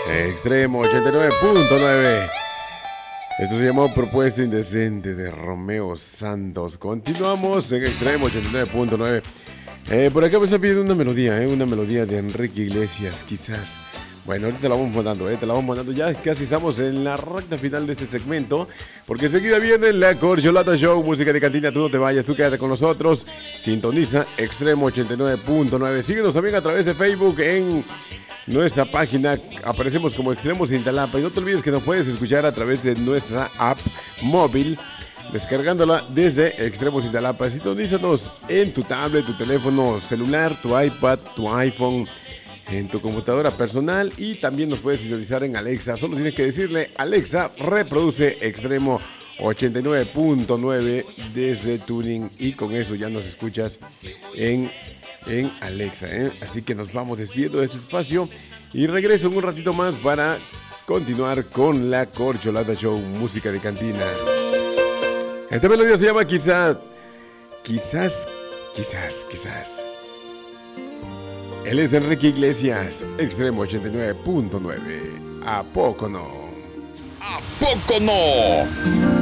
Extremo 89.9. Esto se llamó Propuesta Indecente de Romeo Santos. Continuamos en Extremo 89.9. Por acá me está pidiendo una melodía de Enrique Iglesias, quizás. Bueno, ahorita te la vamos mandando, ya casi estamos en la recta final de este segmento, porque enseguida viene la Corcholata Show, música de cantina. Tú no te vayas, tú quédate con nosotros, sintoniza Extremo 89.9, síguenos también a través de Facebook en nuestra página, aparecemos como Extremo Cintalapa, y no te olvides que nos puedes escuchar a través de nuestra app móvil, descargándola desde Extremo Cintalapa. Sintonízanos en tu tablet, tu teléfono celular, tu iPad, tu iPhone, en tu computadora personal, y también nos puedes sintonizar en Alexa. Solo tienes que decirle: Alexa, reproduce Extremo 89.9 desde Tuning, y con eso ya nos escuchas en Alexa, ¿eh? Así que nos vamos despidiendo de este espacio y regreso en un ratito más para continuar con la Corcholata Show, música de cantina. Esta melodía se llama Quizás. Él es Enrique Iglesias, Extremo 89.9. ¿A poco no? ¿A poco no?